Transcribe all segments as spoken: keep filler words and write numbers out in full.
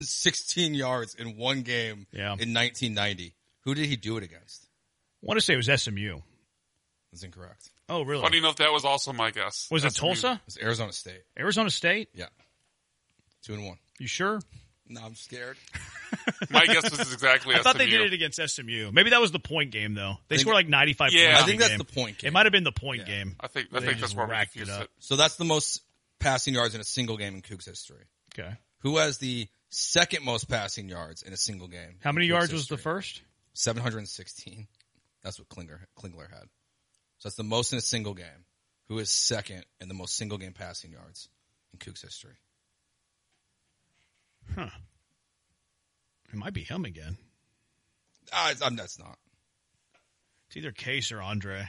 sixteen yards in one game yeah. in nineteen ninety. Who did he do it against? I want to say it was S M U. That's incorrect. Oh, really? Funny enough, that was also my guess. Was it S M U. Tulsa? It's Arizona State. Arizona State? Yeah. Two and one. You sure? No, I'm scared. My guess was exactly I S M U. thought they did it against S M U. Maybe that was the point game, though. They think- scored like ninety-five Yeah. points. I think in that's game. the point game. It might have been the point Yeah. game. I think I They think just that's why we racked it confused up. it. So that's the most passing yards in a single game in Cougs history. Okay. Who has the second most passing yards in a single game? How in many Cougs yards was history? the first? seven hundred sixteen. That's what Klingler, Klingler had. So that's the most in a single game. Who is second in the most single game passing yards in Cougs history? Huh. It might be him again. Ah, it's, I'm, that's not. It's either Case or Andre.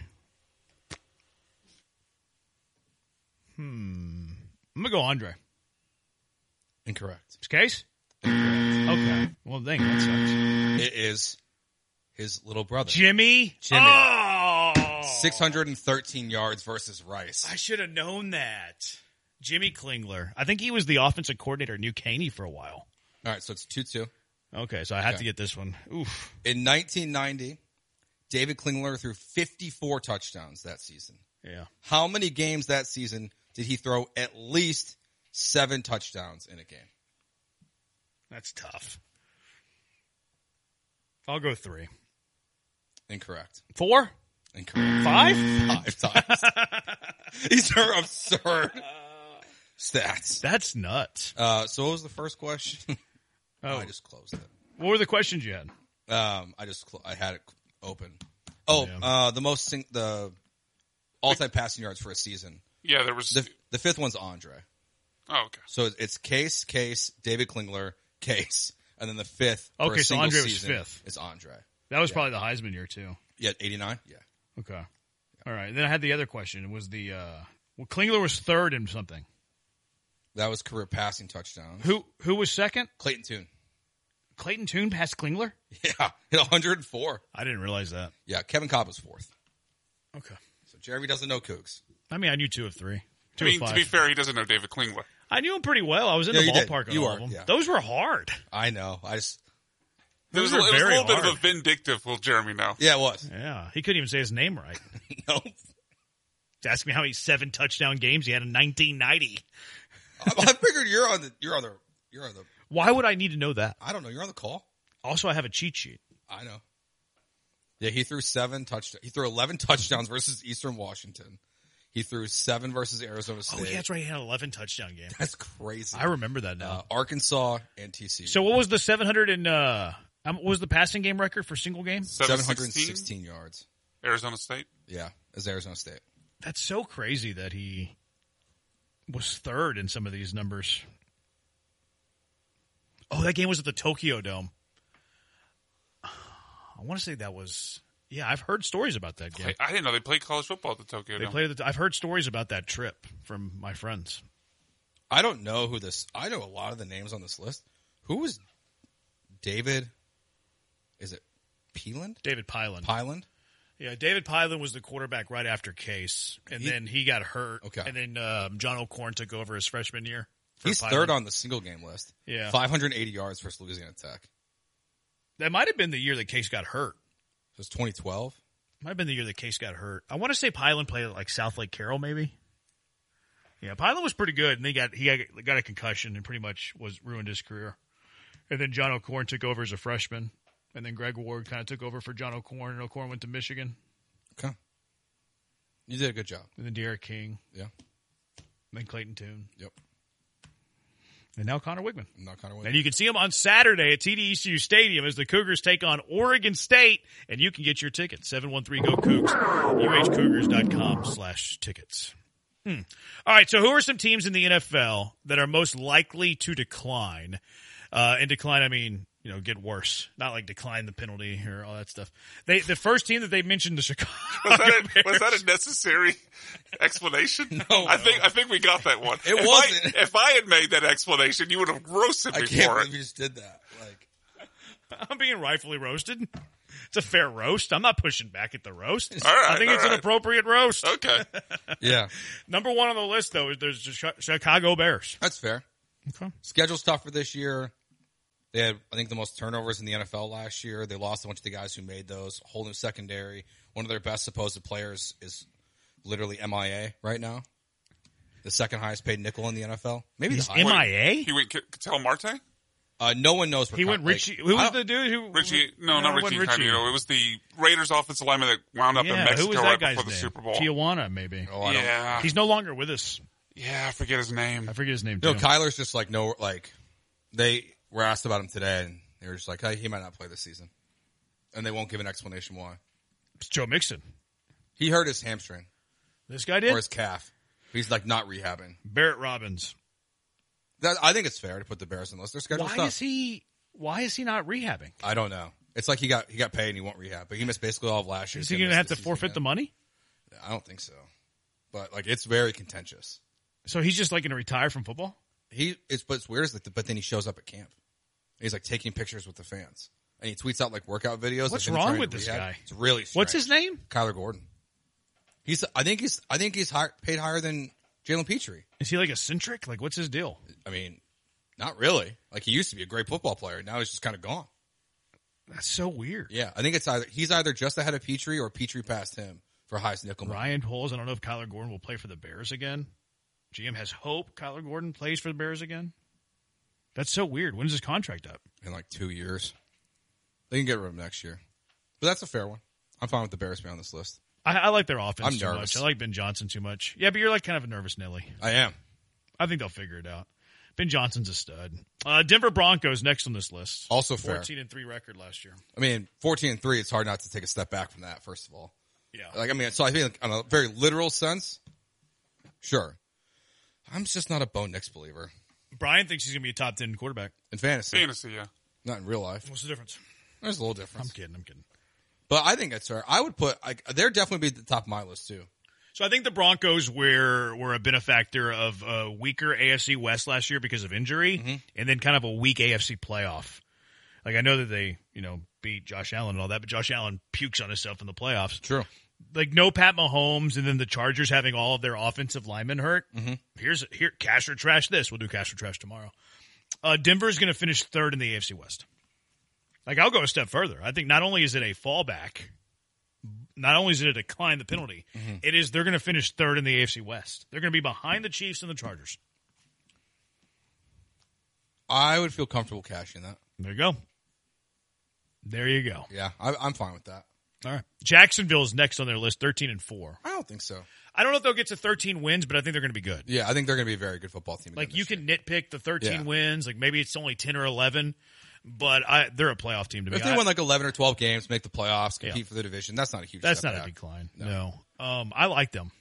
Hmm. I'm going to go Andre. Incorrect. It's Case? Incorrect. Okay. Well, dang, that sucks. It is his little brother. Jimmy? Jimmy. Oh! six hundred thirteen yards versus Rice. I should have known that. Jimmy Klingler. I think he was the offensive coordinator at New Caney for a while. All right, so it's two two. Okay, so I had Okay. to get this one. Oof. In nineteen ninety, David Klingler threw fifty-four touchdowns that season. Yeah. How many games that season did he throw at least seven touchdowns in a game? That's tough. I'll go three. Incorrect. Four? Incorrect. Five? Five times. These are absurd stats. That's nuts. Uh, so what was the first question? Oh. I just closed it. What were the questions you had? Um, I just cl- I had it open. Oh, Yeah. uh, the most sing- the all-time passing yards for a season. Yeah, there was. The the fifth one's Andre. oh, okay. So it's Case, Case, David Klingler, Case, and then the fifth. For Okay, a so single Andre was season fifth. Is Andre? That was Yeah. probably the Heisman year, too. Yeah, eighty-nine. Yeah, Okay. All right. Then I had the other question. It was the, uh, well, Klingler was third in something. that was career passing touchdowns. Who who was second? Clayton Tune. Clayton Tune passed Klingler? Yeah, hit one hundred four. I didn't realize that. Yeah, Kevin Cobb was fourth. Okay. So Jeremy doesn't know Cougs. I mean, I knew two of three. Two I mean, of to five. be fair, he doesn't know David Klingler. I knew him pretty well. I was in Yeah, the you did. ballpark on You all were, of them. yeah. Those were hard. I know. I just It was, Those a, are it was a very little bit of hard. a vindictive, will Jeremy know. yeah, it was. Yeah. He couldn't even say his name right. No, He's asking me how many seven touchdown games he had in nineteen ninety. I, I figured you're on the you're on the you're on the. Why would I need to know that? I don't know. You're on the call. Also, I have a cheat sheet. I know. Yeah, he threw seven touchdowns. He threw eleven touchdowns versus Eastern Washington. He threw seven versus Arizona State. Oh, yeah, that's right. He had an eleven touchdown game. That's crazy. I remember that now. Uh, Arkansas and T C U. So what was the seven hundred and uh um, what was the passing game record for single game? seven seven hundred sixteen, sixteen yards. Arizona State. Yeah, as Arizona State. That's so crazy that he was third in some of these numbers. Oh, that game was at the Tokyo Dome. I want to say that was yeah, I've heard stories about that game. I didn't know they played college football at the Tokyo They Dome. played the, I've heard stories about that trip from my friends. I don't know who this. I know a lot of the names on this list. Who was David? Is it Peeland? David Pyland. Pyland? Yeah, David Pyland was the quarterback right after Case, and He- then he got hurt. Okay. And then um, John O'Korn took over his freshman year. for He's Pyland. third on the single game list. Yeah. five hundred eighty yards versus Louisiana Tech. That might have been the year that Case got hurt. It was twenty twelve. Might have been the year that Case got hurt. I want to say Pyland played at like South Lake Carroll, maybe. Yeah, Pyland was pretty good, and they got he got, got a concussion and pretty much was ruined his career. And then John O'Korn took over as a freshman, and then Greg Ward kind of took over for John O'Korn, and O'Korn went to Michigan. Okay. You did a good job. And then Derek King, Yeah. and then Clayton Tune, Yep. and now Connor Wigman. I'm not kind of And you can see them on Saturday at T D E C U Stadium as the Cougars take on Oregon State, and you can get your tickets. seven one three go Cougs, U H Cougars dot com slash tickets. Hmm. All right, so who are some teams in the N F L that are most likely to decline? Uh, and decline, I mean, you know, get worse. Not like decline the penalty or all that stuff. They The first team that they mentioned, the Chicago Was that, a, Bears. was that a necessary explanation? No, I no. think I think we got that one. It if wasn't. I, if I had made that explanation, you would have roasted I me can't for believe it. you just did that. Like, I'm being rightfully roasted. It's a fair roast. I'm not pushing back at the roast. All right, I think all it's an right. appropriate roast. Okay. yeah, Number one on the list, though, is there's the Chi- Chicago Bears. that's fair. Okay. Schedule's tough for this year. They had, I think, the most turnovers in the N F L last year. They lost a bunch of the guys who made those. Whole new secondary. One of their best supposed players is literally M I A right now. The second highest paid nickel in the N F L. Maybe He's the highest. M I A? He went Cattell Marte? Uh, no one knows. Where He went like, Richie. Who I was don't- the dude who? Richie, no, not it wasn't Richie Incognito. It was the Raiders offensive lineman that wound up in Yeah, Mexico who was that right guy's before the name? Super Bowl. Tijuana, maybe. Oh, I don't- yeah. He's no longer with us. Yeah, I forget his name. I forget his name, No, too. Kyler's just like no, like they were asked about him today, and they were just like, "Hey, he might not play this season," and they won't give an explanation why. It's Joe Mixon. He hurt his hamstring This guy did? or his calf. He's like not rehabbing. Barrett Robbins. That, I think it's fair to put the Bears on the list. Their schedule Why tough. is he, why is he not rehabbing? I don't know. It's like he got he got paid and he won't rehab, but he missed basically all of last year. Is he going to have to forfeit the money? I don't think so. But like it's very contentious. So he's just like going to retire from football? He it's but it's weird is that but then he shows up at camp. He's like taking pictures with the fans. And he tweets out like workout videos. What's of him wrong trying with to this rehab. guy? It's really strange. What's his name? Kyler Gordon. He's I think he's I think he's high, paid higher than Jalen Petrie. Is he like eccentric? Like, what's his deal? I mean, not really. Like he used to be a great football player. Now he's just kind of gone. That's so weird. Yeah, I think it's either he's either just ahead of Petrie or Petrie passed him for highest nickel. money. Ryan Poles, I don't know if Kyler Gordon will play for the Bears again. G M has hope Kyler Gordon plays for the Bears again. That's so weird. When's his contract up? In like two years. They can get rid of him next year. But that's a fair one. I'm fine with the Bears being on this list. I, I like their offense I'm too nervous. much. I like Ben Johnson too much. Yeah, but you're like kind of a nervous Nelly. I am. I think they'll figure it out. Ben Johnson's a stud. Uh, Denver Broncos next on this list. Also fair. fourteen and three record last year. I mean, fourteen and three, it's hard not to take a step back from that, first of all. Yeah. Like, I mean, so I think on a very literal sense, sure. I'm just not a Bo Nix believer. Brian thinks he's going to be a top ten quarterback. In fantasy. Fantasy, yeah. Not in real life. What's the difference? There's a little I'm difference. kidding. I'm kidding. But I think that's fair. I would put, like, they're definitely be at the top of my list, too. So I think the Broncos were were a benefactor of a weaker A F C West last year because of injury, Mm-hmm. and then kind of a weak A F C playoff. Like I know that they, you know, beat Josh Allen and all that, but Josh Allen pukes on himself in the playoffs. True. Like no Pat Mahomes, and then the Chargers having all of their offensive linemen hurt. Mm-hmm. Here's here cash or trash. This we'll do cash or trash tomorrow. Uh, Denver is going to finish third in the A F C West. Like I'll go a step further. I think not only is it a fallback. Not only is it a decline the penalty, Mm-hmm. it is they're going to finish third in the A F C West. They're going to be behind the Chiefs and the Chargers. I would feel comfortable cashing that. There you go. There you go. Yeah, I, I'm fine with that. All right. Jacksonville's next on their list, thirteen and four. I don't think so. I don't know if they'll get to thirteen wins, but I think they're going to be good. Yeah, I think they're going to be a very good football team. Like again you this can year. nitpick the thirteen Yeah. wins, like maybe it's only ten or eleven, but I they're a playoff team to me. If they I- win like eleven or twelve games, make the playoffs, compete Yeah. for the division, that's not a huge that's step not back. a decline. No. Um, I like them.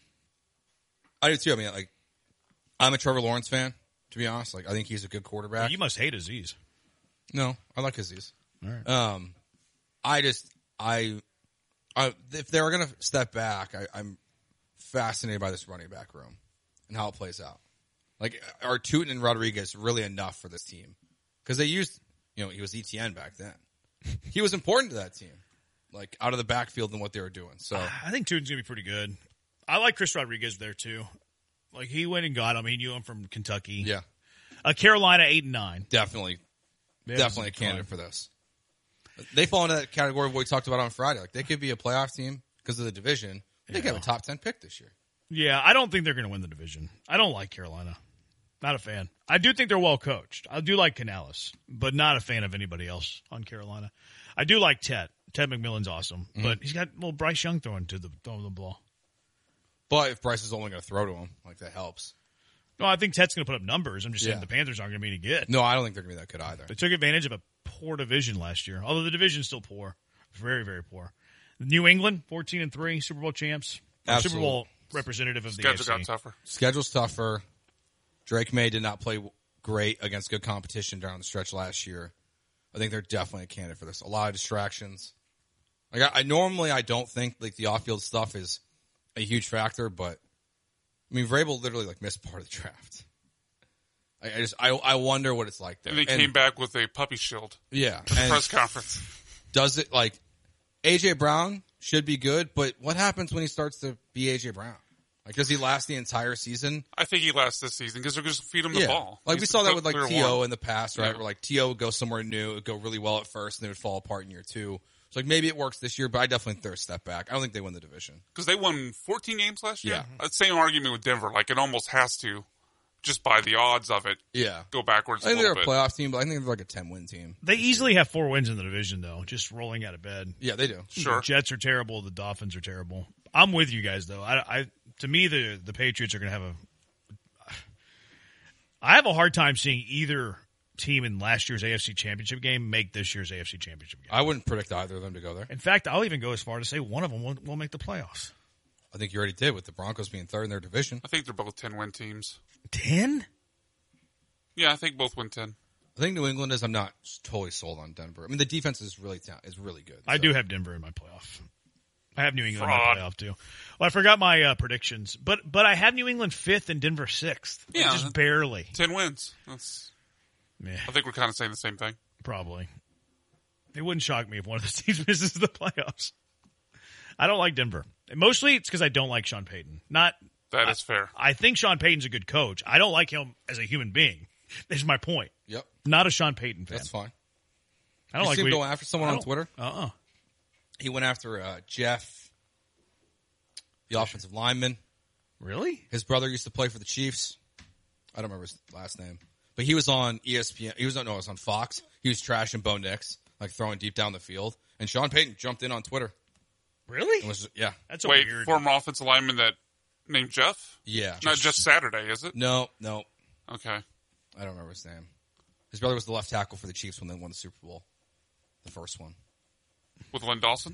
I do too. I mean, like, I'm a Trevor Lawrence fan, to be honest. Like, I think he's a good quarterback. You must hate Aziz. No, I like Aziz. All right. Um, I just, I, I if they were going to step back, I, I'm fascinated by this running back room and how it plays out. Like, are Tootin and Rodriguez really enough for this team? Because they used, you know, he was E T N back then. He was important to that team, like out of the backfield and what they were doing. So I think Tootin's going to be pretty good. I like Chris Rodriguez there too. Like he went and got him. He knew him from Kentucky. yeah, Uh, Carolina eight and nine. definitely, They have definitely a some candidate fun. for this. They fall into that category of what we talked about on Friday. Like they could be a playoff team because of the division. They could have a top ten pick this year. Yeah, I don't think they're going to win the division. I don't like Carolina. Not a fan. I do think they're well coached. I do like Canales, but not a fan of anybody else on Carolina. I do like Ted. Ted McMillan's awesome, Mm-hmm. but he's got little Bryce Young throwing to the throwing the ball. But if Bryce is only going to throw to him, like that helps. No, I think Ted's going to put up numbers. I'm just saying Yeah. the Panthers aren't going to be any good. No, I don't think they're going to be that good either. They took advantage of a poor division last year, although the division's still poor. Very, very poor. New England, fourteen and three, Super Bowl champs. Or Super Absolutely. Bowl representative of the Schedule A F got C. tougher. Schedule's tougher. Drake May did not play great against good competition down the stretch last year. I think they're definitely a candidate for this. A lot of distractions. Like I, I normally I don't think like the off-field stuff is a huge factor, but I mean Vrabel literally like missed part of the draft. I, I just I I wonder what it's like there. And they came back with a puppy shield Yeah, at the and press conference. does it like A J Brown should be good, but what happens when he starts to be A J Brown? Like, does he last the entire season? I think he lasts this season because they're going to feed him the Yeah. ball. Like, He's we saw that with, like, clear T O one. in the past, right? Yeah. Where, like, T O would go somewhere new, it would go really well at first, and then it would fall apart in year two. So, like, maybe it works this year, but I definitely think they're a step back. I don't think they win the division. Because they won fourteen games last year. Yeah. Uh, Same argument with Denver. Like, it almost has to, just by the odds of it, Yeah. go backwards I think a they're little a bit. playoff team, but I think they're like a ten-win team. They easily have four wins in the division, though, just rolling out of bed. Yeah, they do. Sure. The Jets are terrible. The Dolphins are terrible. I'm with you guys, though. I, I to me, the the Patriots are going to have a. I have a hard time seeing either team in last year's A F C Championship game make this year's A F C Championship game. I wouldn't predict either of them to go there. In fact, I'll even go as far to say one of them will, will make the playoffs. I think you already did with the Broncos being third in their division. I think they're both ten-win teams. Ten? Yeah, I think both win ten. I think New England is. I'm not totally sold on Denver. I mean, the defense is really ta- is really good. I so. do have Denver in my playoff. I have New England Fraud. in my playoff too. Well, I forgot my uh, predictions, but but I have New England fifth and Denver sixth. Like, Yeah. just barely. Ten wins. That's. Yeah, I think we're kind of saying the same thing. probably. It wouldn't shock me if one of those teams misses the playoffs. I don't like Denver. And mostly it's because I don't like Sean Payton. Not. That is fair. I think Sean Payton's a good coach. I don't like him as a human being. That's my point. Yep, Not a Sean Payton fan. that's fine. I don't You like see him we- go after someone I on don't- Twitter? Uh-uh. He went after uh, Jeff, the offensive lineman. Really? His brother used to play for the Chiefs. I don't remember his last name, but he was on E S P N. He was on no, it was on Fox. He was trashing Bo Nix, like throwing deep down the field. And Sean Payton jumped in on Twitter. Really? And was yeah, That's a Wait, weird. former offensive lineman that named Jeff? yeah. Not just Saturday, is it? no, no. Okay. I don't remember his name. His brother was the left tackle for the Chiefs when they won the Super Bowl, the first one. With Lynn Dawson?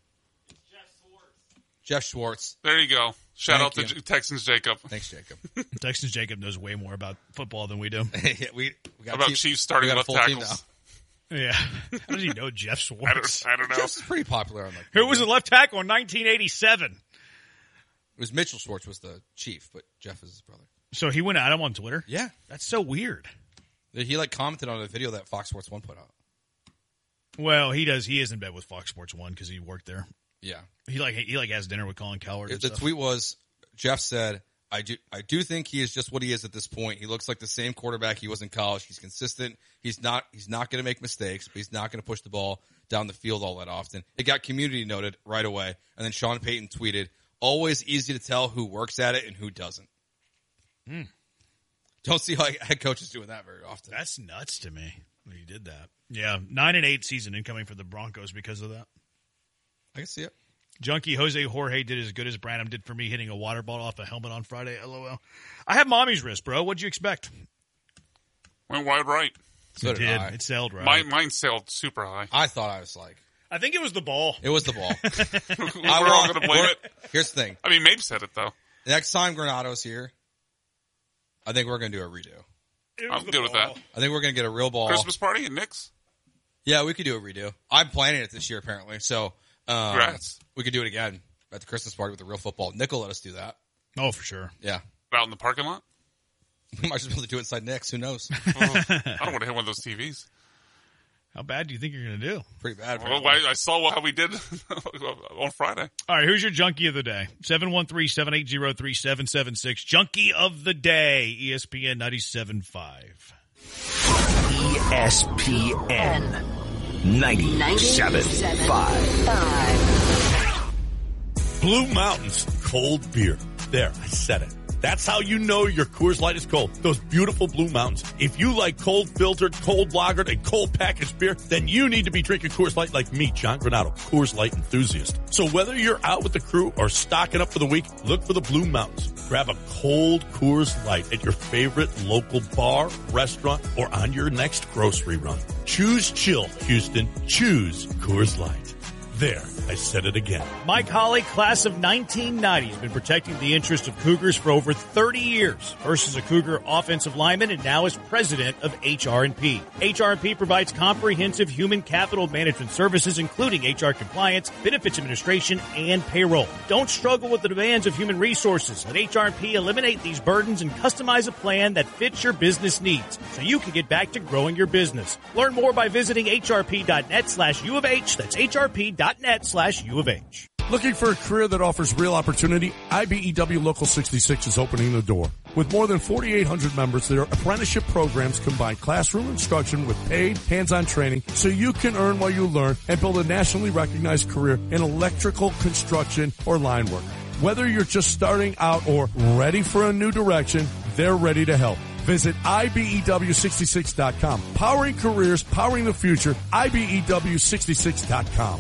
Jeff Schwartz. There you go. Shout Thank out to you. J- Texans Jacob. Thanks, Jacob. Texans Jacob knows way more about football than we do. yeah, we, we got About team- Chiefs starting we got a left full team tackles. now. Yeah. How does he know Jeff I Schwartz? don't, I don't know. Jeff's pretty popular on like. Who was the left tackle in nineteen eighty-seven? It was Mitchell Schwartz was the chief, but Jeff is his brother. So he went at him on Twitter? Yeah, That's so weird. he like commented on a video that Fox Sports One put out. Well, he does. He is in bed with Fox Sports One because he worked there. Yeah, He like he like has dinner with Colin Cowherd. And the stuff. tweet was Jeff said, "I do I do think he is just what he is at this point. He looks like the same quarterback he was in college. He's consistent. He's not he's not going to make mistakes, but he's not going to push the ball down the field all that often." It got community noted right away, and then Sean Payton tweeted, "Always easy to tell who works at it and who doesn't." Hmm. Don't see like head coaches doing that very often. That's nuts to me when he did that. Yeah, nine and eight season incoming for the Broncos because of that. I can see it. Junkie Jose Jorge did as good as Branham did for me hitting a water bottle off a helmet on Friday. LOL. I have mommy's wrist, bro. What'd you expect? Went wide right. So it did did. I. It sailed right. Mine, mine sailed super high. I thought I was like, I think it was the ball. it was the ball. We're all going to blame we're- it. Here's the thing. I mean, Mabe said it, though. Next time Granado's here, I think we're going to do a redo. It was I'm the good with ball. that. I think we're going to get a real ball. Christmas party at Nick's? Yeah, we could do a redo. I'm planning it this year, apparently. So um, Congrats. we could do it again at the Christmas party with the real football. Nick will let us do that. Oh, for sure. Yeah. Out in the parking lot? We might just be able to do it inside Nick's. Who knows? Oh, I don't want to hit one of those T Vs. How bad do you think you're going to do? Pretty bad. Well, I, I saw how we did on Friday. All right, who's your junkie of the day? seven one three, seven eight zero, three seven seven six. Junkie of the day, E S P N ninety-seven point five. E S P N ninety-seven point five. Blue Mountains cold beer. There, I said it. That's how you know your Coors Light is cold. Those beautiful Blue Mountains. If you like cold filtered, cold lagered, and cold packaged beer, then you need to be drinking Coors Light like me, John Granado, Coors Light enthusiast. So whether you're out with the crew or stocking up for the week, look for the Blue Mountains. Grab a cold Coors Light at your favorite local bar, restaurant, or on your next grocery run. Choose chill, Houston. Choose Coors Light. There, I said it again. Mike Holly, class of nineteen ninety, has been protecting the interest of Cougars for over thirty years. First as a Cougar offensive lineman and now as president of H R and P. H R and P provides comprehensive human capital management services, including H R compliance, benefits administration, and payroll. Don't struggle with the demands of human resources. Let H R and P eliminate these burdens and customize a plan that fits your business needs so you can get back to growing your business. Learn more by visiting hrp.net slash U of H. That's hrp.net slash U of H. Looking for a career that offers real opportunity? I B E W Local sixty-six is opening the door. With more than forty-eight hundred members, their apprenticeship programs combine classroom instruction with paid, hands-on training so you can earn while you learn and build a nationally recognized career in electrical, construction, or line work. Whether you're just starting out or ready for a new direction, they're ready to help. Visit I B E W sixty-six dot com. Powering careers, powering the future, I B E W sixty-six dot com.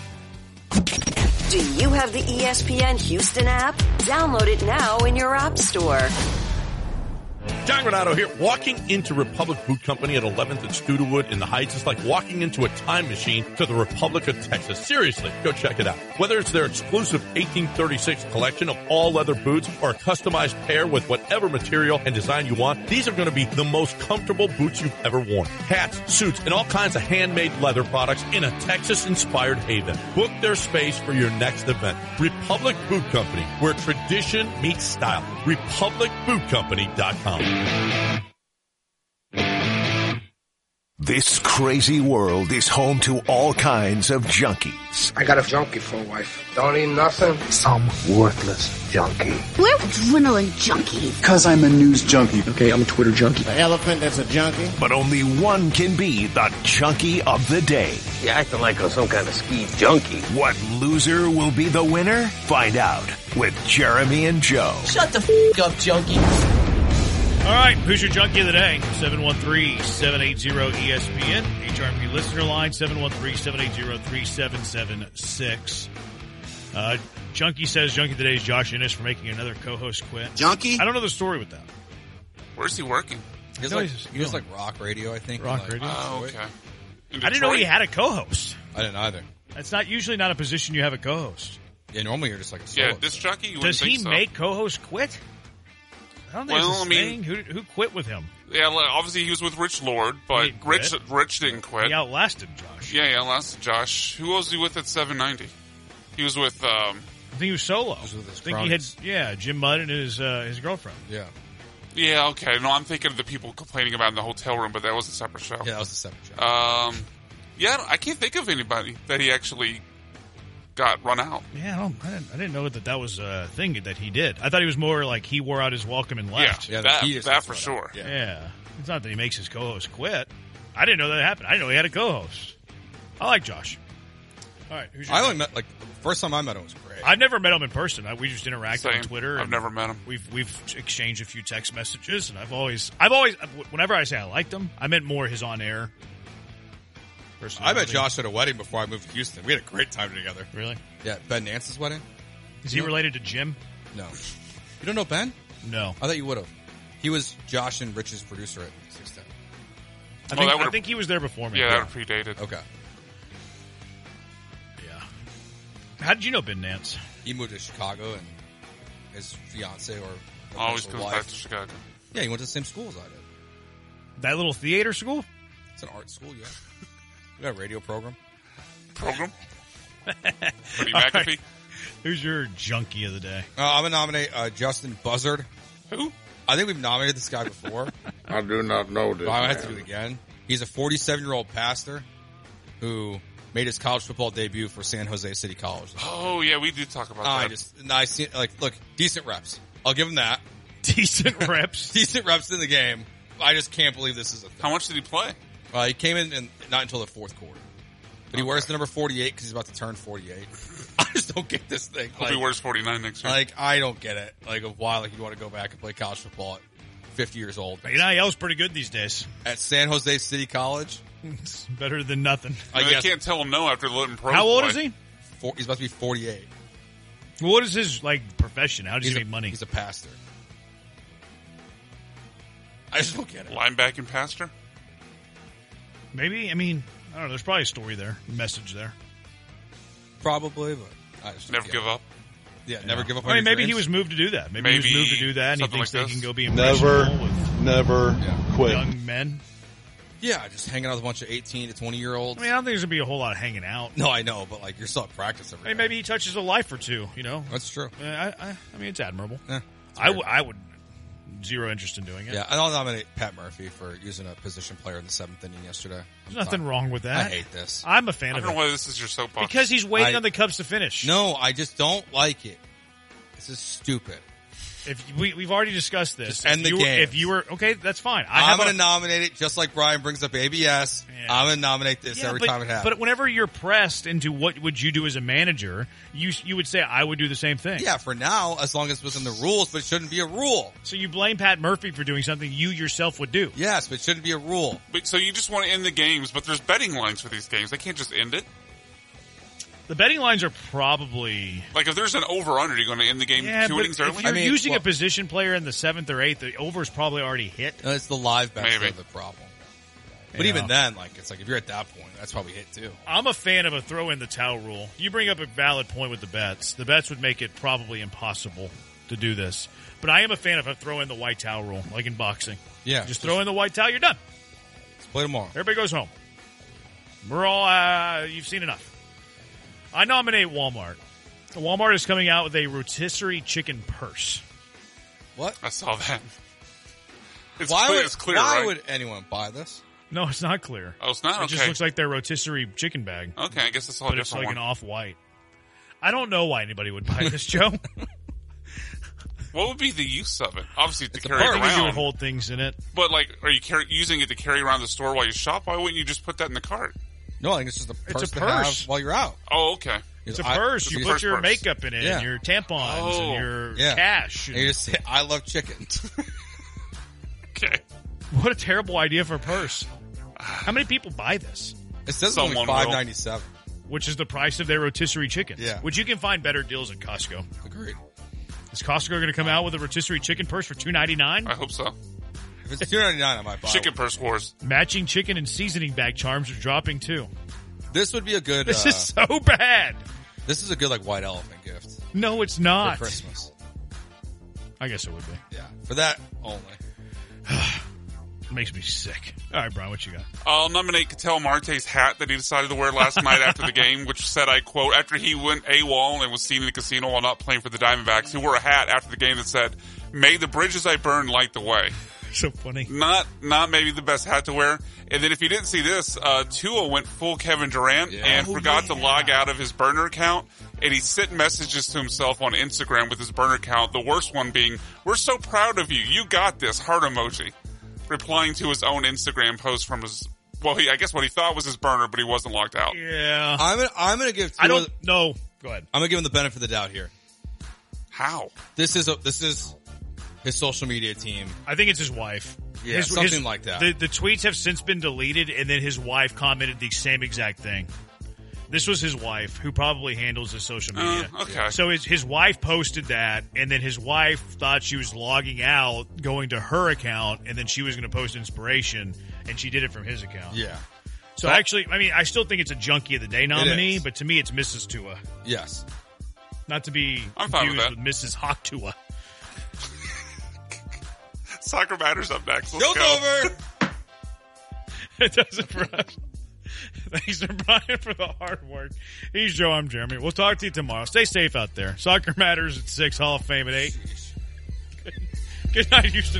Do you have the E S P N Houston app? Download it now in your app store. John Granato here. Walking into Republic Boot Company at eleventh and Studewood in the Heights is like walking into a time machine to the Republic of Texas. Seriously, go check it out. Whether it's their exclusive eighteen thirty-six collection of all leather boots or a customized pair with whatever material and design you want, these are going to be the most comfortable boots you've ever worn. Hats, suits, and all kinds of handmade leather products in a Texas-inspired haven. Book their space for your next event. Republic Boot Company, where tradition meets style. republic boot company dot com. This crazy world is home to all kinds of junkies. I got a junkie for a wife. Don't eat nothing. Some worthless junkie. We're adrenaline junkies. Because I'm a news junkie. Okay, I'm a Twitter junkie. The elephant that's a junkie. But only one can be the junkie of the day. You're acting like I'm some kind of ski junkie. What loser will be the winner? Find out with Jeremy and Joe. Shut the f*** up, junkie. All right, who's your junkie of the day? seven one three, seven eight zero, E S P N. H R M P listener line, seven one three, seven eight zero, three seven seven six. Uh, junkie says junkie of the day is Josh Innes for making another co-host quit. Junkie? I don't know the story with that. Where's he working? He was No, like, he's- he was like rock radio, I think. Rock like, radio? Oh, Detroit. okay. In I didn't know he Detroit? had a co-host. I didn't either. That's not usually not a position you have a co-host. Yeah, normally you're just like a Yeah, solo. disc jockey? You Does wouldn't he think so. make co-host quit? I don't think Well, it's a I mean- thing. Who, who quit with him? Yeah, well, obviously he was with Rich Lord, but He quit? Rich Rich didn't quit. He outlasted Josh. Yeah, yeah, last Josh. Who was he with at seven ninety? He was with, um, I think he was solo. was with his I think he had, cronies. yeah, Jim Mudd and his uh, his girlfriend. Yeah. yeah, okay. No, I'm thinking of the people complaining about it in the hotel room, but that was a separate show. Yeah, that was a separate job. Um, yeah, I can't think of anybody that he actually got run out. Yeah, I, don't, I, didn't, I didn't know that that was a thing that he did. I thought he was more like he wore out his welcome and left. Yeah, Yeah, that, he just that gets for run sure. out. Yeah. Yeah. It's not that he makes his co-host quit. I didn't know that happened. I didn't know he had a co-host. I like Josh. All right, who's your I only met, like, first time I met him was great. I've never met him in person. I, we just interacted Same. on Twitter. I've and never met him. We've we've exchanged a few text messages, and I've always I've always whenever I say I liked him, I meant more his on air. I met Josh at a wedding before I moved to Houston. We had a great time together. Really? Yeah, Ben Nance's wedding? Is he related to Jim? No. You don't know Ben? No. I thought you would have. He was Josh and Rich's producer at six ten. I Oh, think, that I would've- think he was there before me. Yeah, that predated. Okay. Yeah. How did you know Ben Nance? He moved to Chicago and his fiance or Always eventual comes wife. back to Chicago. Yeah, he went to the same school as I did. That little theater school? It's an art school, yeah. We got a radio program. Program? Freddie All McAfee? right. Who's your junkie of the day? Uh, I'm going to nominate uh, Justin Buzzard. Who? I think we've nominated this guy before. I do not know this. But I have man. to do it again. He's a forty-seven-year-old pastor who made his college football debut for San Jose City College. Oh, yeah, we did talk about I that. just, I see, like, look, decent reps. I'll give him that. Decent reps. Decent reps in the game. I just can't believe this is a thing. How much did he play? Uh, he came in and not until the fourth quarter. But he wears the number forty-eight because he's about to turn forty-eight. I just don't get this thing. Hope he Like, wears forty-nine next year. like, I don't get it. Like, of why, like, you want to go back and play college football at fifty years old. N I L's pretty good these days. At San Jose City College, It's better than nothing. I they guess can't tell him no after letting pros How old play. is he? four, he's about to be forty-eight. What is his like profession? How does He's he a, make money? He's a pastor. I just don't get it. Linebacking pastor? Maybe. I mean, I don't know. There's probably a story there, message there. Probably, but I just don't Never get give it. up? Yeah, never give up on I mean, your maybe he dreams. was moved to do that. Maybe, he was Maybe moved to do that, and he something thinks like they this. can go be Never, impressionable with never Yeah. quit. young men. Yeah, just hanging out with a bunch of eighteen to twenty year olds. I mean, I don't think there's gonna be a whole lot of hanging out. No, I know, but like you're still at practice every I mean, day. maybe he touches a life or two. You know, That's true. Uh, I, I, I mean, it's admirable. Yeah, I, w- I would zero interest in doing it. Yeah, I'll nominate Pat Murphy for using a position player in the seventh inning yesterday. There's nothing wrong with that. I hate this. I'm a fan I of don't it. know why this is your soapbox. Because he's waiting I- on the Cubs to finish. No, I just don't like it. This is stupid. If we, we've already discussed this. Just end if the you were, games. If you were, okay, that's fine. I I'm have going a- to nominate it just like Brian brings up A B S. Yeah. I'm going to nominate this Yeah, every but, time it happens. But whenever you're pressed into what would you do as a manager, you you would say, I would do the same thing. Yeah, for now, as long as it's within the rules, but it shouldn't be a rule. So you blame Pat Murphy for doing something you yourself would do. Yes, but it shouldn't be a rule. But, so you just want to end the games, but there's betting lines for these games. They can't just end it. The betting lines are probably... Like, if there's an over-under, you're going to end the game Yeah, two but innings if early? you're I mean, using well- a position player in the seventh or eighth, the over's probably already hit. No, it's the live bets that Maybe. are the problem. But Yeah. even then, like, it's like if you're at that point, that's probably hit too. I'm a fan of a throw in the towel rule. You bring up a valid point with the bets. The bets would make it probably impossible to do this. But I am a fan of a throw in the white towel rule, like in boxing. Yeah. Just throw in the white towel, you're done. Let's play tomorrow. Everybody goes home. We're all, uh, you've seen enough. I nominate Walmart. Walmart is coming out with a rotisserie chicken purse. What? I saw that. It's why clear, would, it's clear, why right? would anyone buy this? No, it's not clear. Oh, it's not? It Okay. just looks like their rotisserie chicken bag. Okay, I guess it's all a But it's different like one. an off-white. I don't know why anybody would buy this, Joe. What would be the use of it? Obviously, to It's a carry it purse. Maybe you would around. hold things in it. But, like, are you carry, using it to carry around the store while you shop? Why wouldn't you just put that in the cart? No, I think it's just a It's purse a to purse. have while you're out. Oh, okay. It's a I- purse. You you put first your purse. makeup in it, Yeah. and your tampons, Oh. and your Yeah. cash. And you just say, I love chicken. Okay. What a terrible idea for a purse. How many people buy this? It says it's only Someone will. five ninety-seven. Which is the price of their rotisserie chicken. Yeah. Which you can find better deals at Costco. Agreed. Is Costco going to come out with a rotisserie chicken purse for two ninety-nine? I hope so. If it's two ninety-nine, I might buy Chicken one. purse wars. Matching chicken and seasoning bag charms are dropping too. This would be a good. This uh, is so bad. This is a good like white elephant gift No, it's for not. Christmas. I guess it would be. Yeah, for that only. It makes me sick. All right, Brian, what you got? I'll nominate Cattell Marte's hat that he decided to wear last night after the game, which said, I quote, after he went AWOL and was seen in the casino while not playing for the Diamondbacks, he wore a hat after the game that said, may the bridges I burn light the way. So funny. Not, not maybe the best hat to wear. And then if you didn't see this, uh, Tua went full Kevin Durant Yeah. and Oh, forgot yeah. to log out of his burner account. And he sent messages to himself on Instagram with his burner account. The worst one being, we're so proud of you. You got this. Heart emoji. Replying to his own Instagram post from his, well, he, I guess what he thought was his burner, but he wasn't logged out. Yeah. I'm gonna, I'm gonna give. Tua, I don't know. Go ahead. I'm gonna give him the benefit of the doubt here. How? This is a, this is his social media team. I think it's his wife. Yeah, his, something his- like that. The, the tweets have since been deleted, and then his wife commented the same exact thing. This was his wife, who probably handles his social media. Uh, okay. So his, his wife posted that, and then his wife thought she was logging out, going to her account, and then she was going to post inspiration, and she did it from his account. Yeah. So actually, I mean, I still think it's a Junkie of the Day nominee, is. but to me, it's Missus Tua. Yes. Not to be I'm fine with confused that. with Missus Hawk Tua. Soccer Matters up next. Let's Joke go. over. It does it for us. Thanks to Brian for the hard work. He's Joe. I'm Jeremy. We'll talk to you tomorrow. Stay safe out there. Soccer Matters at six. Hall of Fame at eight. Good, good night, Houston.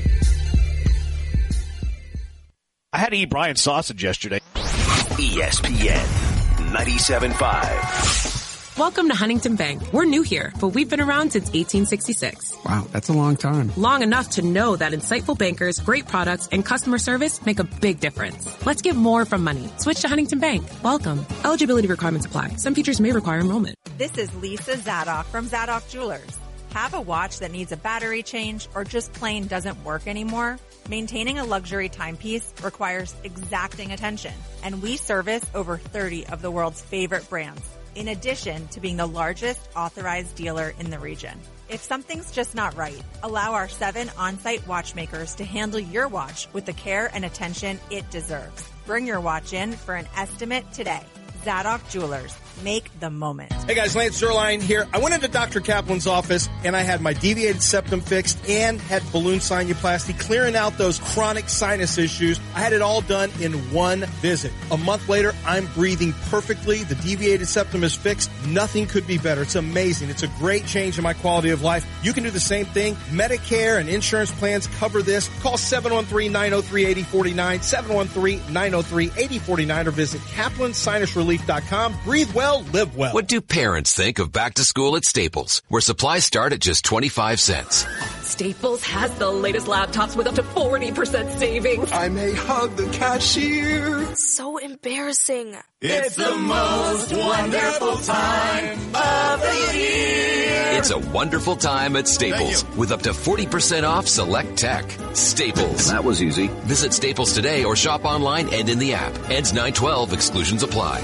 I had to eat Brian's sausage yesterday. E S P N ninety-seven point five. Welcome to Huntington Bank. We're new here, but we've been around since eighteen sixty-six. Wow, that's a long time. Long enough to know that insightful bankers, great products, and customer service make a big difference. Let's get more from money. Switch to Huntington Bank. Welcome. Eligibility requirements apply. Some features may require enrollment. This is Lisa Zadok from Zadok Jewelers. Have a watch that needs a battery change or just plain doesn't work anymore? Maintaining a luxury timepiece requires exacting attention, and we service over thirty of the world's favorite brands, in addition to being the largest authorized dealer in the region. If something's just not right, allow our seven on-site watchmakers to handle your watch with the care and attention it deserves. Bring your watch in for an estimate today. Zadok Jewelers. Make the moment. Hey guys, Lance Zerline here. I went into Doctor Kaplan's office and I had my deviated septum fixed and had balloon sinuplasty, clearing out those chronic sinus issues. I had it all done in one visit. A month later, I'm breathing perfectly. The deviated septum is fixed. Nothing could be better. It's amazing. It's a great change in my quality of life. You can do the same thing. Medicare and insurance plans cover this. Call seven one three, nine oh three, eight oh four nine, seven one three, nine oh three, eight oh four nine, or visit kaplan sinus relief dot com. Breathe well. Live well. What do parents think of back to school at Staples, where supplies start at just twenty-five cents? Staples has the latest laptops with up to forty percent savings. I may hug the cashier. So embarrassing. It's the most wonderful time of the year. It's a wonderful time at Staples with up to forty percent off select tech. Staples. That was easy. Visit Staples today or shop online and in the app. Ends nine twelve. Exclusions apply.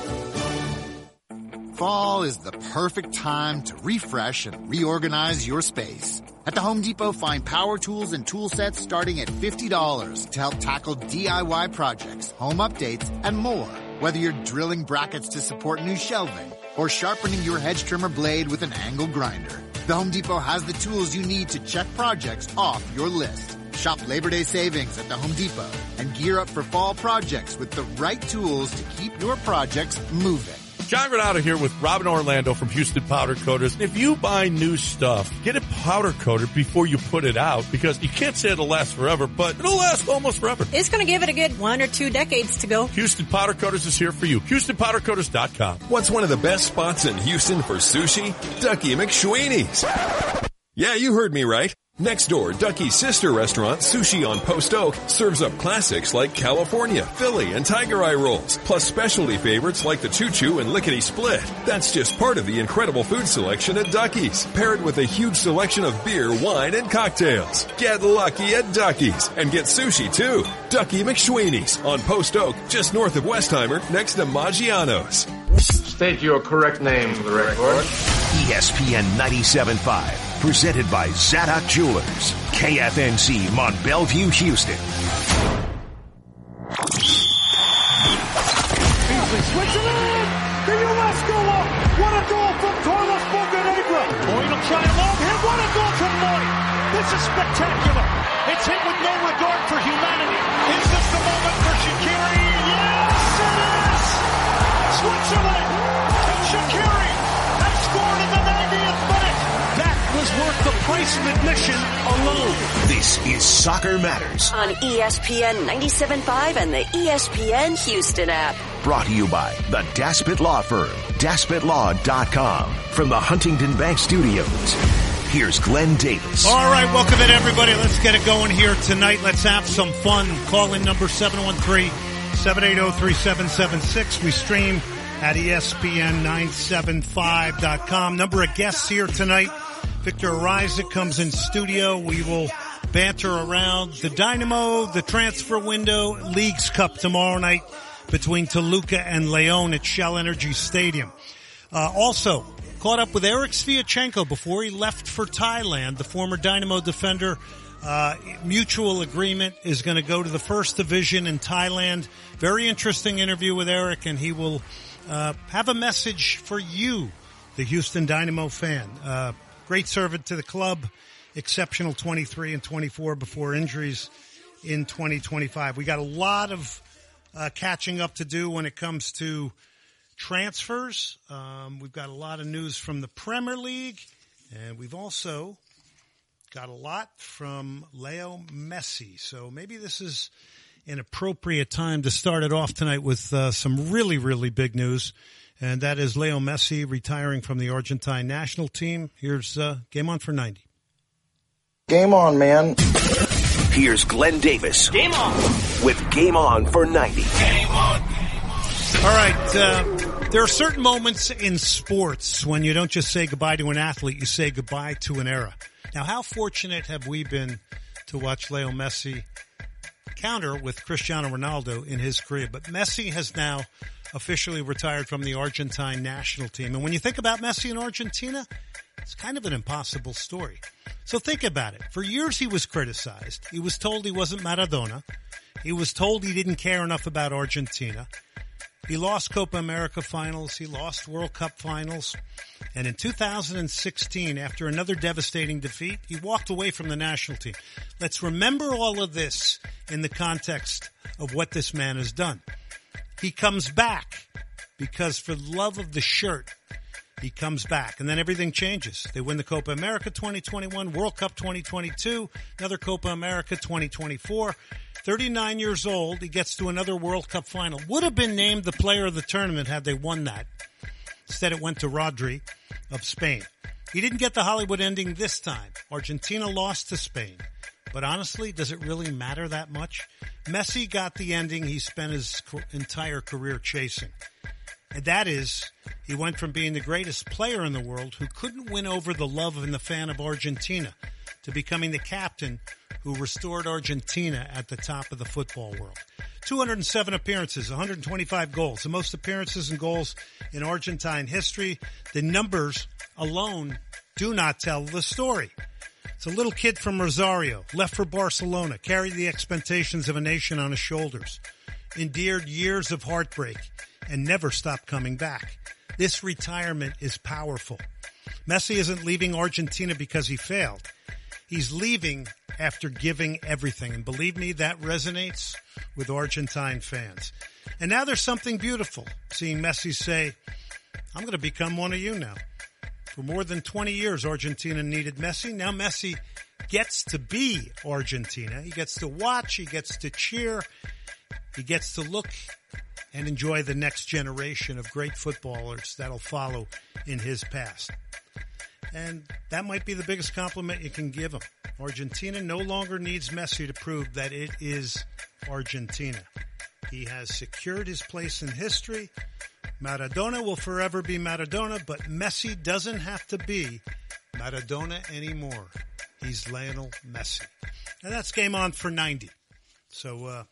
Fall is the perfect time to refresh and reorganize your space. At the Home Depot, find power tools and tool sets starting at fifty dollars to help tackle D I Y projects, home updates, and more. Whether you're drilling brackets to support new shelving or sharpening your hedge trimmer blade with an angle grinder, the Home Depot has the tools you need to check projects off your list. Shop Labor Day savings at the Home Depot and gear up for fall projects with the right tools to keep your projects moving. John Granado here with Robin Orlando from Houston Powder Coaters. If you buy new stuff, get it powder coated before you put it out, because you can't say it'll last forever, but it'll last almost forever. It's going to give it a good one or two decades to go. Houston Powder Coaters is here for you. Houston Powder Coaters dot com. What's one of the best spots in Houston for sushi? Ducky McSweeney's. Yeah, you heard me right. Next door, Ducky's sister restaurant, Sushi on Post Oak, serves up classics like California, Philly, and Tiger Eye rolls, plus specialty favorites like the Choo Choo and Lickety Split. That's just part of the incredible food selection at Ducky's, paired with a huge selection of beer, wine, and cocktails. Get lucky at Ducky's and get sushi too. Ducky McSweeney's on Post Oak, just north of Westheimer, next to Maggiano's. State your correct name for the record. E S P N ninety-seven point five. Presented by Zadok Jewelers. K F N C, Mont Bellevue, Houston. Beasley switching in. The U S go up. What a goal from Carlos Bocanegra. Boyd will try a long hit. What a goal from Boyd. This is spectacular. It's hit with no regard for humanity. Is this the moment for Shaqiri? Yes, it is. Switzerland and Shaqiri have scored in the ninetieth minute. That was worth the price of admission alone. This is Soccer Matters on E S P N ninety-seven point five and the E S P N Houston app. Brought to you by the Daspit Law Firm, daspit law dot com. From the Huntington Bank Studios, here's Glenn Davis. All right, welcome in, everybody. Let's get it going here tonight. Let's have some fun. Call in number seven one three, seven eight zero, three seven seven six. We stream at E S P N nine seven five dot com. Number of guests here tonight. Victor Ariza comes in studio. We will banter around the Dynamo, the transfer window, Leagues Cup tomorrow night between Toluca and Leon at Shell Energy Stadium. Uh, also, caught up with Eric Sviatchenko before he left for Thailand. The former Dynamo defender, uh, mutual agreement is going to go to the first division in Thailand. Very interesting interview with Eric, and he will uh, have a message for you, the Houston Dynamo fan. Uh, great servant to the club, exceptional twenty-three and twenty-four before injuries in twenty twenty-five. We got a lot of uh, catching up to do when it comes to transfers. Um, we've got a lot of news from the Premier League, and we've also got a lot from Leo Messi. So maybe this is an appropriate time to start it off tonight with uh, some really, really big news, and that is Leo Messi retiring from the Argentine national team. Here's uh, Game On for ninety. Game on, man. Here's Glenn Davis. Game on. With Game On for ninety. Game on. All right. Uh, there are certain moments in sports when you don't just say goodbye to an athlete, you say goodbye to an era. Now, how fortunate have we been to watch Leo Messi counter with Cristiano Ronaldo in his career? But Messi has now officially retired from the Argentine national team. And when you think about Messi in Argentina, it's kind of an impossible story. So think about it. For years he was criticized. He was told he wasn't Maradona. He was told he didn't care enough about Argentina. He lost Copa America finals. He lost World Cup finals. And in two thousand sixteen, after another devastating defeat, he walked away from the national team. Let's remember all of this in the context of what this man has done. He comes back because for the love of the shirt, he comes back, and then everything changes. They win the Copa America twenty twenty-one, World Cup twenty twenty-two, another Copa America twenty twenty-four. thirty-nine years old, he gets to another World Cup final. Would have been named the player of the tournament had they won that. Instead, it went to Rodri of Spain. He didn't get the Hollywood ending this time. Argentina lost to Spain. But honestly, does it really matter that much? Messi got the ending he spent his entire career chasing. And that is, he went from being the greatest player in the world who couldn't win over the love and the fan of Argentina to becoming the captain who restored Argentina at the top of the football world. two hundred seven appearances, one hundred twenty-five goals, the most appearances and goals in Argentine history. The numbers alone do not tell the story. It's a little kid from Rosario, left for Barcelona, carried the expectations of a nation on his shoulders, endured years of heartbreak, and never stopped coming back. This retirement is powerful. Messi isn't leaving Argentina because he failed. He's leaving after giving everything. And believe me, that resonates with Argentine fans. And now there's something beautiful, seeing Messi say, I'm going to become one of you now. For more than twenty years, Argentina needed Messi. Now Messi gets to be Argentina. He gets to watch. He gets to cheer. He gets to look and enjoy the next generation of great footballers that'll follow in his past. And that might be the biggest compliment you can give him. Argentina no longer needs Messi to prove that it is Argentina. He has secured his place in history. Maradona will forever be Maradona, but Messi doesn't have to be Maradona anymore. He's Lionel Messi. And that's game on for ninety. So, uh,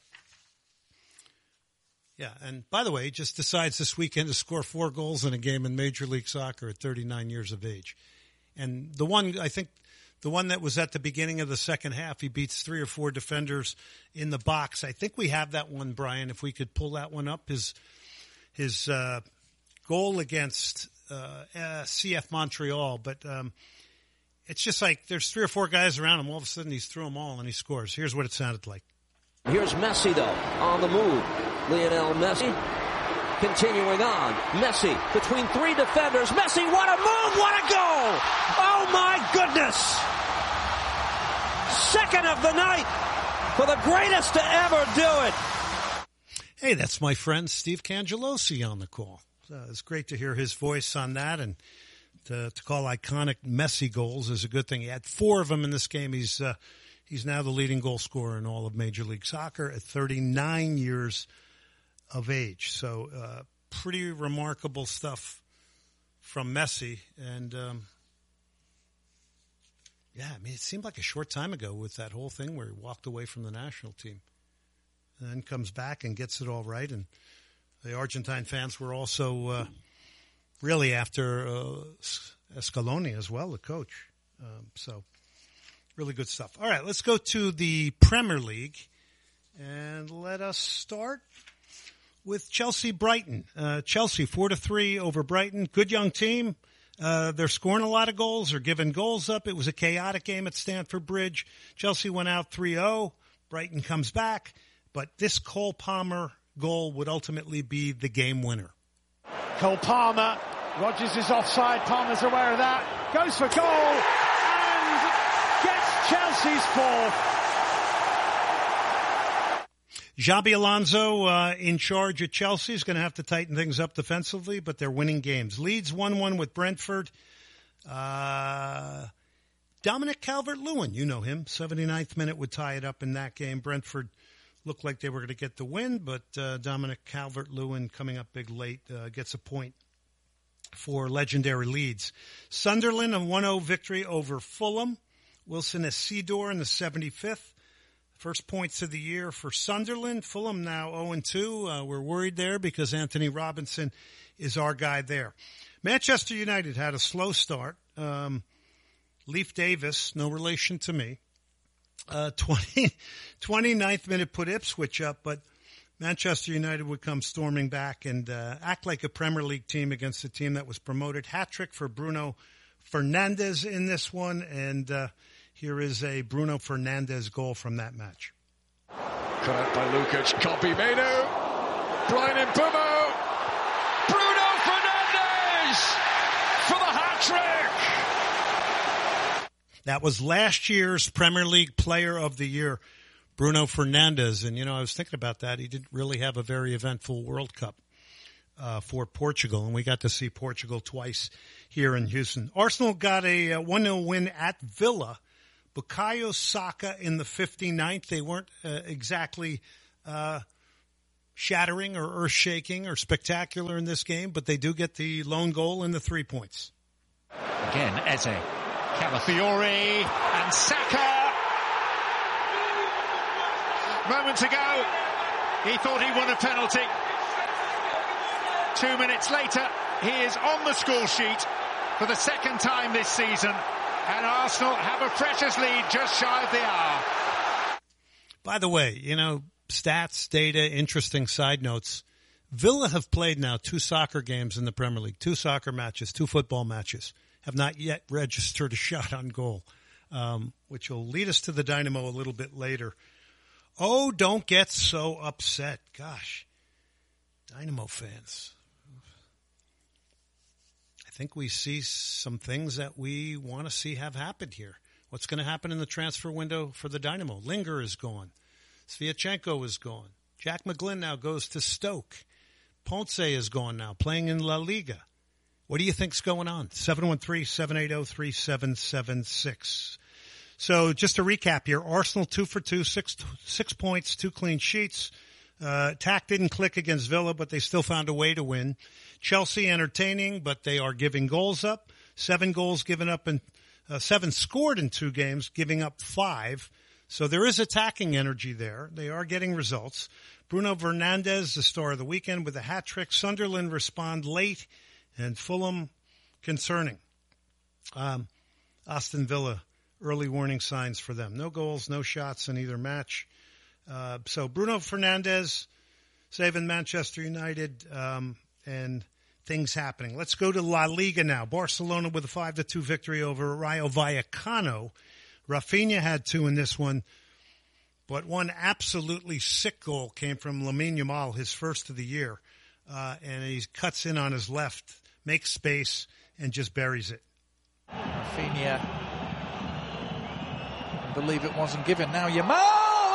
yeah, and by the way, he just decides this weekend to score four goals in a game in Major League Soccer at thirty-nine years of age. And the one, I think, the one that was at the beginning of the second half, he beats three or four defenders in the box. I think we have that one, Brian, if we could pull that one up. His his uh, goal against uh, uh, C F Montreal. But um, it's just like there's three or four guys around him. All of a sudden, he's through them all, and he scores. Here's what it sounded like. Here's Messi, though, on the move. Lionel Messi continuing on. Messi between three defenders. Messi, what a move, what a goal! Oh, my goodness! Second of the night for the greatest to ever do it. Hey, that's my friend Steve Cangelosi on the call. Uh, it's great to hear his voice on that, and to, to call iconic Messi goals is a good thing. He had four of them in this game. He's uh, he's now the leading goal scorer in all of Major League Soccer at thirty-nine years of age. So uh, pretty remarkable stuff from Messi. And, um, yeah, I mean, it seemed like a short time ago with that whole thing where he walked away from the national team and then comes back and gets it all right. And the Argentine fans were also uh, really after uh, Scaloni as well, the coach. Um, so really good stuff. All right, let's go to the Premier League, and let us start with Chelsea Brighton. Uh, Chelsea four to three over Brighton. Good young team. Uh, they're scoring a lot of goals. They're giving goals up. It was a chaotic game at Stamford Bridge. Chelsea went out three oh. Brighton comes back. But this Cole Palmer goal would ultimately be the game winner. Cole Palmer. Rodgers is offside. Palmer's aware of that. Goes for goal and gets Chelsea's fourth. Xabi Alonso uh, in charge at Chelsea is going to have to tighten things up defensively, but they're winning games. Leeds one one with Brentford. Uh, Dominic Calvert-Lewin, you know him, seventy-ninth minute would tie it up in that game. Brentford looked like they were going to get the win, but uh, Dominic Calvert-Lewin coming up big late uh, gets a point for legendary Leeds. Sunderland a one oh victory over Fulham. Wilson Isidore in the seventy-fifth. First points of the year for Sunderland. Fulham now oh and two. Uh, we're worried there because Anthony Robinson is our guy there. Manchester United had a slow start. Um, Leif Davis, no relation to me. Uh, twenty, twenty-ninth minute put Ipswich up, but Manchester United would come storming back and uh, act like a Premier League team against a team that was promoted. Hat-trick for Bruno Fernandes in this one, and uh, here is a Bruno Fernandes goal from that match. Cut out by Lukic, Kobbie Mainoo, Bryan Mbeumo, Bruno Fernandes for the hat-trick! That was last year's Premier League Player of the Year, Bruno Fernandes. And, you know, I was thinking about that. He didn't really have a very eventful World Cup uh, for Portugal, and we got to see Portugal twice here in Houston. Arsenal got a uh, one nil win at Villa. Bukayo Saka in the fifty-ninth. They weren't uh, exactly uh, shattering or earth-shaking or spectacular in this game, but they do get the lone goal and the three points. Again, Eze, Calafiori, and Saka. Moments ago, he thought he won a penalty. Two minutes later, he is on the score sheet for the second time this season. And Arsenal have a precious lead just shy of the hour. By the way, you know, stats, data, interesting side notes. Villa have played now two soccer games in the Premier League, two soccer matches, two football matches, have not yet registered a shot on goal, um, which will lead us to the Dynamo a little bit later. Oh, don't get so upset. Gosh, Dynamo fans. I think we see some things that we want to see have happened here. What's going to happen in the transfer window for the Dynamo? Linger is gone. Sviatchenko is gone. Jack McGlynn now goes to Stoke. Ponce is gone now, playing in La Liga. What do you think's going on? seven one three, seven eight zero, three seven seven six. So just to recap here, Arsenal two for two, six, six points, two clean sheets. Uh, Tack didn't click against Villa, but they still found a way to win. Chelsea entertaining, but they are giving goals up. Seven goals given up and uh, seven scored in two games, giving up five. So there is attacking energy there. They are getting results. Bruno Fernandes, the star of the weekend, with a hat trick. Sunderland respond late, and Fulham concerning. Um, Aston Villa, early warning signs for them. No goals, no shots in either match. Uh, so Bruno Fernandes saving Manchester United, um, and things happening. Let's go to La Liga now. Barcelona with a five to two victory over Rayo Vallecano. Rafinha had two in this one, but one absolutely sick goal came from Lamine Yamal, his first of the year, uh, and he cuts in on his left, makes space, and just buries it. Rafinha, I believe it wasn't given. Now Yamal!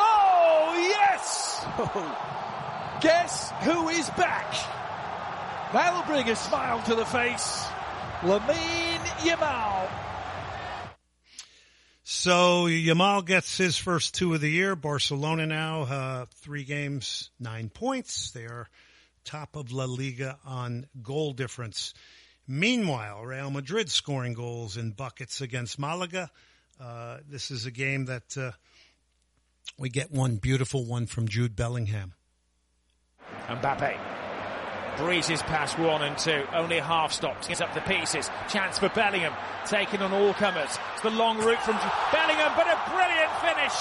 Guess who is back? That'll bring a smile to the face. Lamine Yamal. So Yamal gets his first two of the year. Barcelona now, uh, three games, nine points. They are top of La Liga on goal difference. Meanwhile, Real Madrid scoring goals in buckets against Malaga. Uh, this is a game that uh, we get one beautiful one from Jude Bellingham. Mbappe breezes past one and two, only half stops, gets up the pieces, chance for Bellingham, taking on all comers. It's the long route from Bellingham, but a brilliant finish.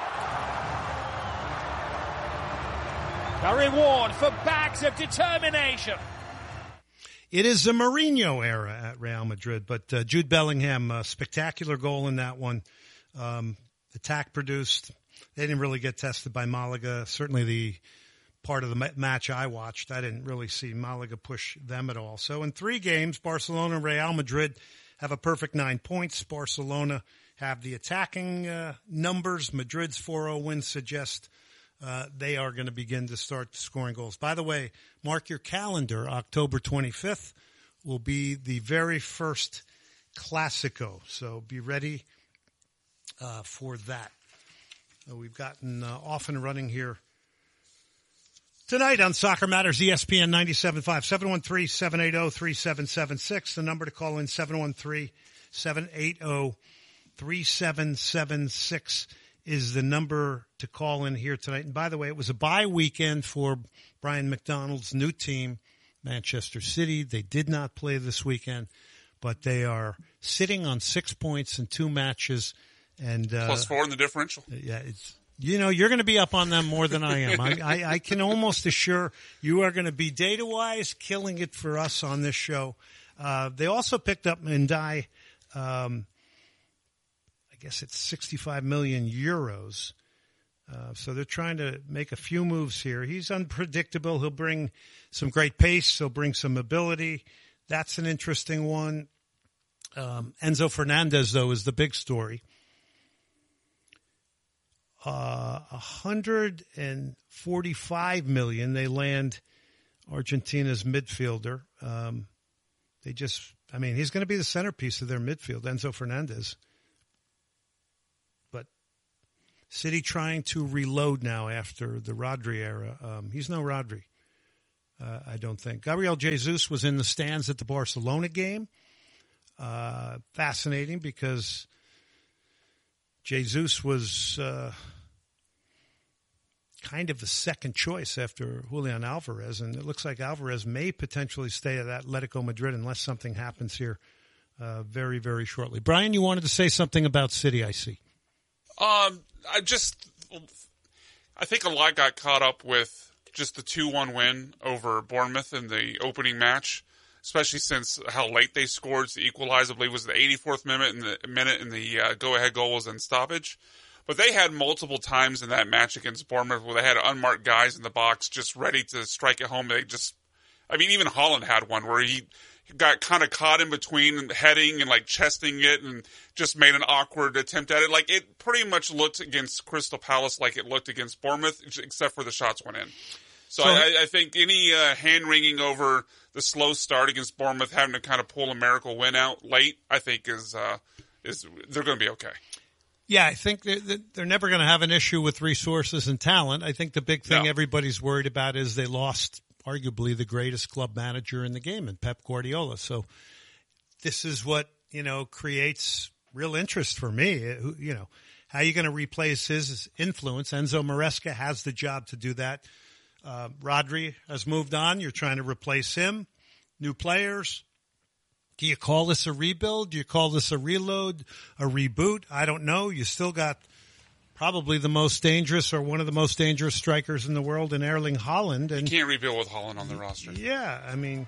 A reward for bags of determination. It is the Mourinho era at Real Madrid, but uh, Jude Bellingham, a spectacular goal in that one. Um, attack produced. They didn't really get tested by Malaga. Certainly the part of the match I watched, I didn't really see Malaga push them at all. So in three games, Barcelona and Real Madrid have a perfect nine points. Barcelona have the attacking uh, numbers. Madrid's four oh win suggest uh, they are going to begin to start scoring goals. By the way, mark your calendar. October twenty-fifth will be the very first Clásico. So be ready uh, for that. Uh, we've gotten uh, off and running here tonight on Soccer Matters, E S P N ninety-seven point five, seven one three, seven eight zero, three seven seven six. The number to call in, seven one three, seven eight zero, three seven seven six is the number to call in here tonight. And by the way, it was a bye weekend for Brian McDonald's new team, Manchester City. They did not play this weekend, but they are sitting on six points in two matches. And uh, plus four in the differential. Yeah, it's You know, you're going to be up on them more than I am. I, I, I can almost assure you are going to be data-wise killing it for us on this show. Uh, they also picked up Ndai, um, I guess it's sixty-five million euros. Uh, so they're trying to make a few moves here. He's unpredictable. He'll bring some great pace. He'll bring some ability. That's an interesting one. Um, Enzo Fernandez, though, is the big story. Uh, one hundred forty-five million dollars, they land Argentina's midfielder. Um, they just, I mean, he's going to be the centerpiece of their midfield, Enzo Fernandez. But City trying to reload now after the Rodri era. Um, he's no Rodri, uh, I don't think. Gabriel Jesus was in the stands at the Barcelona game. Uh, fascinating because Jesus was uh, kind of the second choice after Julian Alvarez, and it looks like Alvarez may potentially stay at Atletico Madrid unless something happens here uh, very, very shortly. Brian, you wanted to say something about City, I see. Um, I just, I think a lot got caught up with just the two one win over Bournemouth in the opening match, especially since how late they scored to equalize. I believe it was the eighty-fourth minute, and the minute, and the uh, go-ahead goal was in stoppage. But they had multiple times in that match against Bournemouth where they had unmarked guys in the box just ready to strike it home. They just, I mean, even Haaland had one where he got kind of caught in between heading and like chesting it and just made an awkward attempt at it. Like it pretty much looked against Crystal Palace like it looked against Bournemouth, except for the shots went in. So, so I, I think any uh, hand-wringing over the slow start against Bournemouth, having to kind of pull a miracle win out late, I think is uh, is they're going to be okay. Yeah, I think they're, they're never going to have an issue with resources and talent. I think the big thing no. everybody's worried about is they lost arguably the greatest club manager in the game in Pep Guardiola. So this is what, you know, creates real interest for me. You know, how are you going to replace his influence? Enzo Maresca has the job to do that. Uh, Rodri has moved on. You're trying to replace him. New players. Do you call this a rebuild? Do you call this a reload, a reboot? I don't know. You still got probably the most dangerous or one of the most dangerous strikers in the world in Erling Haaland. And you can't rebuild with Haaland on the roster. Yeah, I mean,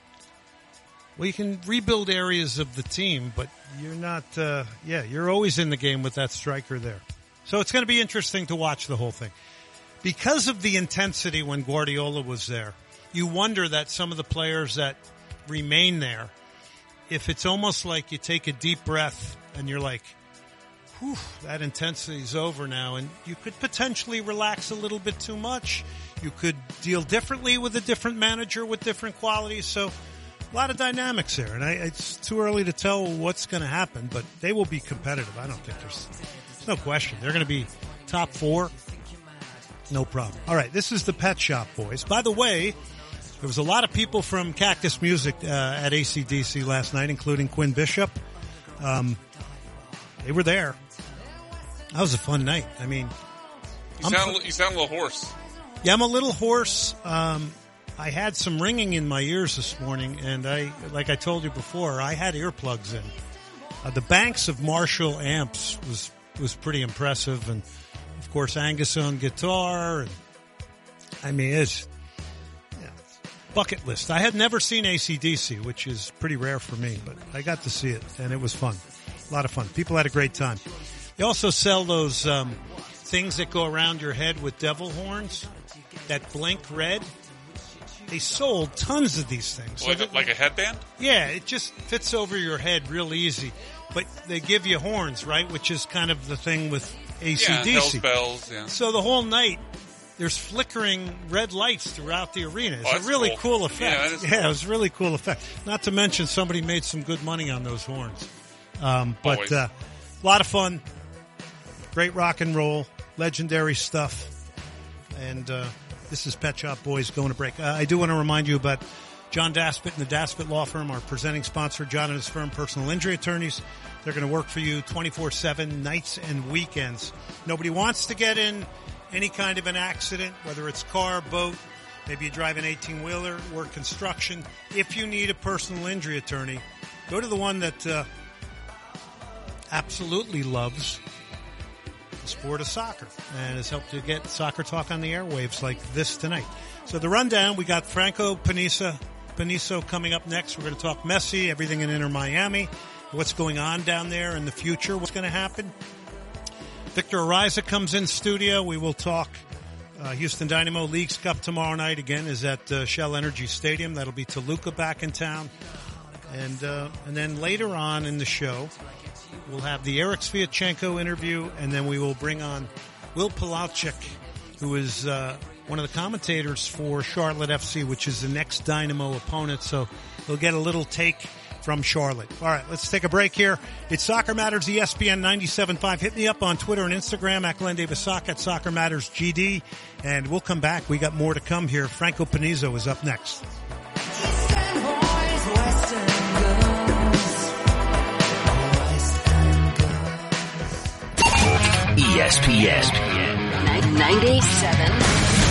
well, you can rebuild areas of the team, but you're not, uh, yeah, you're always in the game with that striker there. So it's going to be interesting to watch the whole thing. Because of the intensity when Guardiola was there, you wonder that some of the players that remain there, if it's almost like you take a deep breath and you're like, whew, that intensity's over now, and you could potentially relax a little bit too much. You could deal differently with a different manager with different qualities. So a lot of dynamics there, and I, it's too early to tell what's going to happen, but they will be competitive. I don't think there's, there's no question. They're going to be top four. No problem. All right, this is the Pet Shop Boys. By the way, there was a lot of people from Cactus Music uh, at A C D C last night, including Quinn Bishop. Um, they were there. That was a fun night. I mean, you sound, you sound a little hoarse. Yeah, I'm a little hoarse. Um, I had some ringing in my ears this morning, and I, like I told you before, I had earplugs in. Uh, the Banks of Marshall amps was was pretty impressive, and of course Angus on guitar. And, I mean, it's yeah, bucket list. I had never seen A C D C, which is pretty rare for me, but I got to see it, and it was fun. A lot of fun. People had a great time. They also sell those um, things that go around your head with devil horns that blink red. They sold tons of these things. Like, so that, like a headband? Yeah, it just fits over your head real easy. But they give you horns, right, which is kind of the thing with A C D C. Yeah, hell's bells, yeah. So the whole night, there's flickering red lights throughout the arena. It's oh, a really cool. cool effect. Yeah, yeah cool. It was a really cool effect. Not to mention somebody made some good money on those horns. Um, but uh, a lot of fun. Great rock and roll. Legendary stuff. And uh, this is Pet Shop Boys going to break. Uh, I do want to remind you about John Daspit and the Daspit Law Firm, our presenting sponsor. John and his firm, personal injury attorneys. They're going to work for you twenty-four seven, nights and weekends. Nobody wants to get in any kind of an accident, whether it's car, boat, maybe you drive an eighteen-wheeler or construction. If you need a personal injury attorney, go to the one that uh, absolutely loves sport of soccer, and has helped to get soccer talk on the airwaves like this tonight. So the rundown, we got Franco Panizo, Panizo coming up next. We're going to talk Messi, everything in Inter Miami, what's going on down there in the future, what's going to happen. Victor Ariza comes in studio. We will talk uh, Houston Dynamo Leagues Cup tomorrow night. Again, is at uh, Shell Energy Stadium. That'll be Toluca back in town. And uh, and then later on in the show, we'll have the Eric Sviatchenko interview, and then we will bring on Will Palauchik, who is uh, one of the commentators for Charlotte F C, which is the next Dynamo opponent. So we'll get a little take from Charlotte. All right, let's take a break here. It's Soccer Matters, E S P N ninety-seven point five. Hit me up on Twitter and Instagram at Glenn Davis Sock at Soccer Matters G D, and we'll come back. We got more to come here. Franco Panizo is up next. E S P N ninety-seven point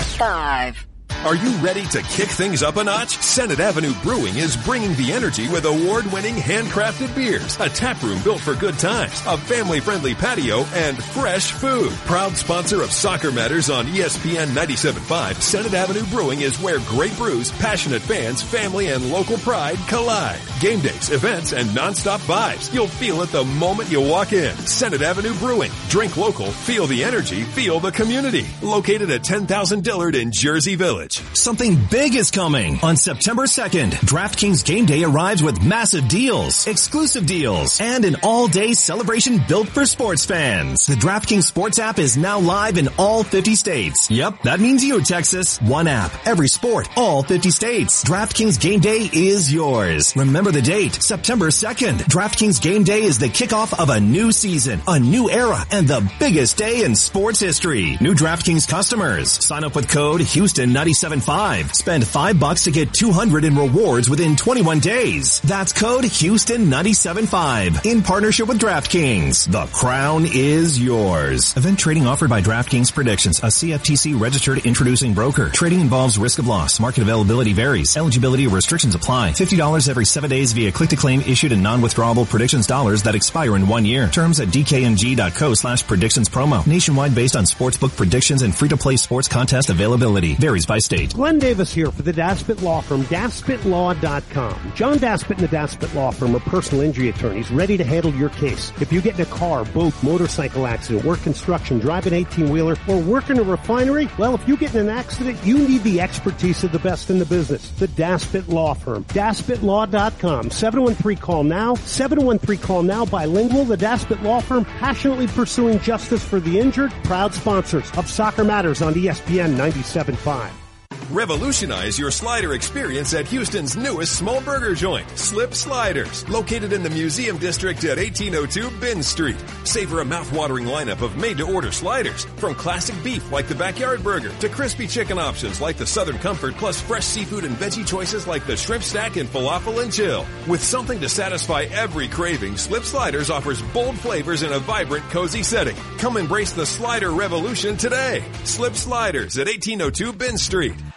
five. Are you ready to kick things up a notch? Senate Avenue Brewing is bringing the energy with award-winning handcrafted beers, a tap room built for good times, a family-friendly patio, and fresh food. Proud sponsor of Soccer Matters on E S P N ninety-seven point five, Senate Avenue Brewing is where great brews, passionate fans, family, and local pride collide. Game days, events, and nonstop vibes. You'll feel it the moment you walk in. Senate Avenue Brewing. Drink local, feel the energy, feel the community. Located at ten thousand Dillard in Jersey Village. Something big is coming. On September second, DraftKings Game Day arrives with massive deals, exclusive deals, and an all-day celebration built for sports fans. The DraftKings Sports app is now live in all fifty states. Yep, that means you, Texas. One app, every sport, all fifty states. DraftKings Game Day is yours. Remember the date, September second. DraftKings Game Day is the kickoff of a new season, a new era, and the biggest day in sports history. New DraftKings customers, sign up with code Houston ninety-seven point five. Spend five bucks to get two hundred in rewards within twenty-one days. That's code Houston ninety-seven point five. In partnership with DraftKings. The crown is yours. Event trading offered by DraftKings Predictions, a C F T C registered introducing broker. Trading involves risk of loss. Market availability varies. Eligibility restrictions apply. fifty dollars every seven days via click-to-claim issued in non-withdrawable predictions dollars that expire in one year. Terms at dkng.co slash predictions promo. Nationwide based on sportsbook predictions and free-to-play sports contest availability. Varies by state. Glenn Davis here for the Daspit Law Firm, daspit law dot com. John Daspit and the Daspit Law Firm are personal injury attorneys ready to handle your case. If you get in a car, boat, motorcycle accident, work construction, drive an eighteen-wheeler, or work in a refinery, well, if you get in an accident, you need the expertise of the best in the business. The Daspit Law Firm, daspit law dot com. seven one three call now, seven one three call now, bilingual. The Daspit Law Firm, passionately pursuing justice for the injured, proud sponsors of Soccer Matters on E S P N ninety-seven point five. Revolutionize your slider experience at Houston's newest small burger joint, Slip Sliders, located in the Museum District at eighteen oh two Bin Street. Savor a mouth-watering lineup of made-to-order sliders, from classic beef like the Backyard Burger to crispy chicken options like the Southern Comfort, plus fresh seafood and veggie choices like the Shrimp Stack and Falafel and Chill. With something to satisfy every craving, Slip Sliders offers bold flavors in a vibrant, cozy setting. Come embrace the slider revolution today. Slip Sliders at eighteen oh two Bin Street.